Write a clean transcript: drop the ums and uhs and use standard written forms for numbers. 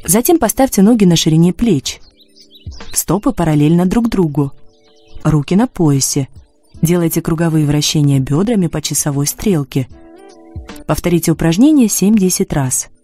Затем поставьте ноги на ширине плеч. Стопы параллельно друг другу. Руки на поясе. Делайте круговые вращения бедрами по часовой стрелке. Повторите упражнение 7-10 раз.